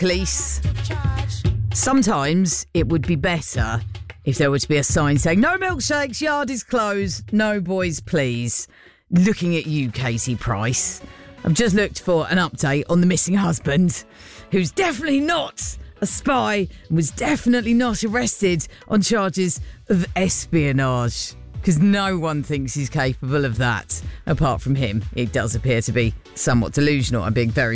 police. Sometimes it would be better if there were to be a sign saying, no milkshakes, yard is closed, no boys please. Looking at you, Katie Price. I've just looked for an update on the missing husband, who's definitely not a spy and was definitely not arrested on charges of espionage. Because no one thinks he's capable of that. Apart from him, it does appear to be somewhat delusional. I'm being very